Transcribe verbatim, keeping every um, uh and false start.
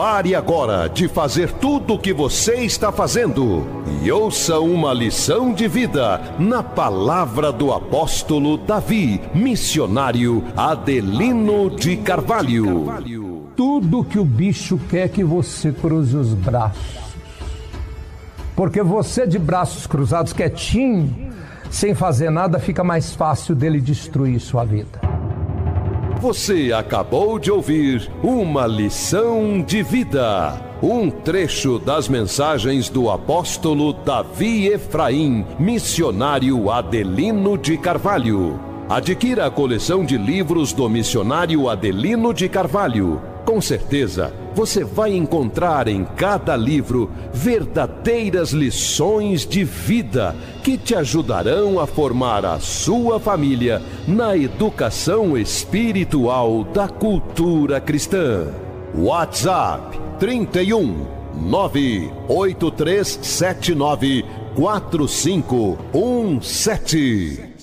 Pare agora de fazer tudo o que você está fazendo e ouça uma lição de vida na palavra do apóstolo Davi, missionário Adelino de Carvalho. Tudo que o bicho quer que você cruze os braços. Porque você de braços cruzados, quietinho, sem fazer nada, fica mais fácil dele destruir sua vida. Você acabou de ouvir uma lição de vida. Um trecho das mensagens do apóstolo Davi Efraim, missionário Adelino de Carvalho. Adquira a coleção de livros do missionário Adelino de Carvalho. Com certeza, você vai encontrar em cada livro verdadeiras lições de vida que te ajudarão a formar a sua família na educação espiritual da cultura cristã. WhatsApp trinta e um, nove oito três sete nove, quatro cinco um sete.